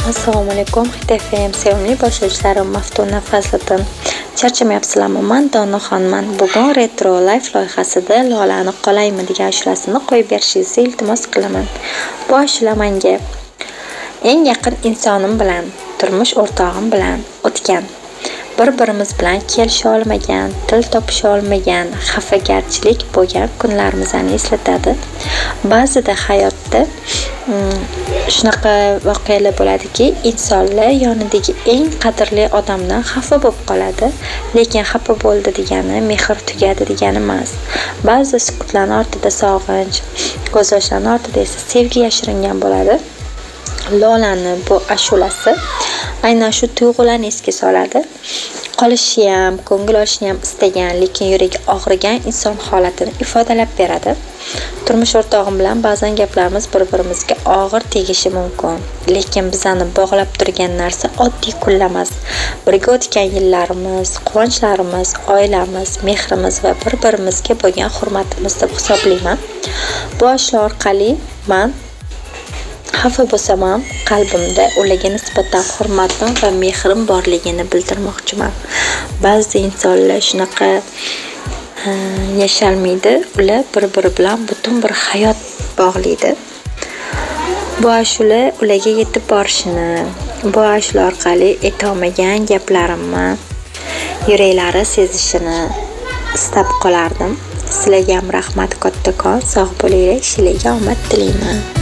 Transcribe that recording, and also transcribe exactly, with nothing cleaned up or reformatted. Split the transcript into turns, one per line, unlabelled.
Assalomu alaykum, Hit F M sevimli boshlovchilarim Maftuna Fazliddin. Charchamayapsizlarmi? Men Donaxonman. Bugun Retro Life loyihasida Lolani qolaymi degan ashulasini qo'yib berishingizni iltimos qilaman. Bu ashula menga eng yaqin insonim bilan, turmush o'rtog'im bilan o'tgan, bir-birimiz bilan kelisha olmagan, til topisha olmagan, xafagarchilik bo'lgan kunlarimizni eslatadi. Ba'zida hayotda shunaqa voqealar bo'ladiki, insonlar yonidagi eng qadrli odamdan xafa bo'lib qoladi, lekin xafa bo'ldi degani mehr tugadi degani emas. Ba'zi sukutlarning ortida sog'inch, ko'z yoshlarning ortida esa sevgi yashiringan bo'ladi. Lolani bu ashulasi aynan shu tuyg'ularni esga soladi. Qolishni ham, ko'ngil olishni ham istagan, lekin yuragi og'rigan inson holatini ifodalab beradi. Turmush o'rtog'im bilan ba'zan gaplarimiz bir-birimizga og'ir tegishi mumkin, lekin bizani bog'lab turgan narsa oddiy kunlar emas. Birga o'tgan yillarimiz, quvonchlarimiz, oilamiz, mehrimiz va bir-birimizga bo'lgan hurmatimiz deb hisoblayman. Bu ashula orqali men xafa bo'lsam ham qalbimda ularga nisbatan hurmatim va mehrim borligini bildirmoqchiman. Ba'zi insonlar shunaqa yashalmaydi, ular bir-biri bilan butun bir hayot bog'laydi. Bu ashula ularga yetib borishini, bu ashula orqali aytolmagan gaplarimni yuraklari sezishini istab qolardim. Sizlarga ham rahmat kattakon, sog' bo'linglar, ishlarga omad tilayman.